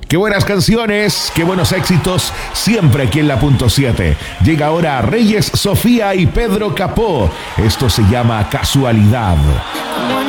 Qué buenas canciones, qué buenos éxitos, siempre aquí en la punto 7. Llega ahora Reyes Sofía y Pedro Capó. Esto se llama Casualidad.